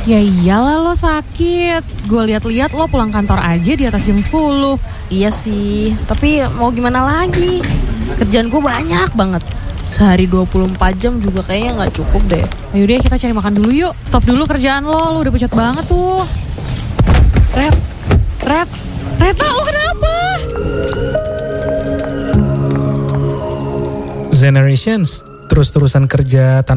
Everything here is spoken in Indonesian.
Ya iyalah lo sakit. Gue lihat-lihat lo pulang kantor aja di atas jam 10. Iya sih, tapi mau gimana lagi? Kerjaan gue banyak banget. Sehari 24 jam juga kayaknya gak cukup deh. Ayo deh kita cari makan dulu yuk. Stop dulu kerjaan lo udah pucat banget tuh. Reta lo kenapa? Generations, terus-terusan kerja tanpa